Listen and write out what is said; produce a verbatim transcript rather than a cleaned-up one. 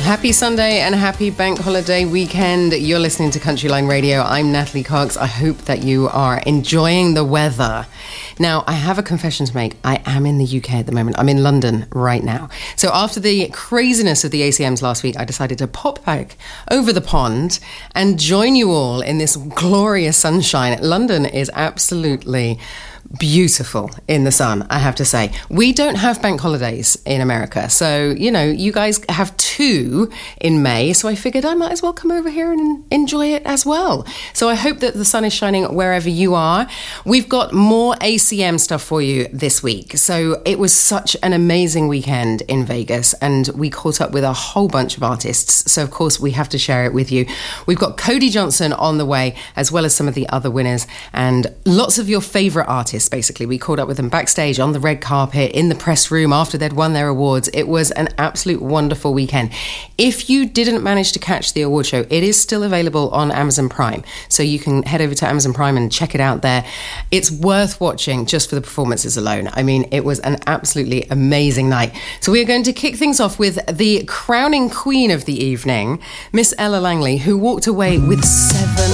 Happy Sunday and happy bank holiday weekend. You're listening to Countryline Radio. I'm Natalie Cox. I hope that you are enjoying the weather. Now, I have a confession to make. I am in the U K at the moment. I'm in London right now. So after the craziness of the A C Ms last week, I decided to pop back over the pond and join you all in this glorious sunshine. London is absolutely beautiful in the sun, I have to say. We don't have bank holidays in America. So, you know, you guys have two in May. So I figured I might as well come over here and enjoy it as well. So I hope that the sun is shining wherever you are. We've got more A C M stuff for you this week. So it was such an amazing weekend in Vegas and we caught up with a whole bunch of artists. So of course we have to share it with you. We've got Cody Johnson on the way, as well as some of the other winners and lots of your favorite artists. Basically, we caught up with them backstage on the red carpet, in the press room after they'd won their awards. It was an absolute wonderful weekend. If you didn't manage to catch the award show, it is still available on Amazon Prime. So you can head over to Amazon Prime and check it out there. It's worth watching just for the performances alone. I mean, it was an absolutely amazing night. So we are going to kick things off with the crowning queen of the evening, Miss Ella Langley, who walked away with seven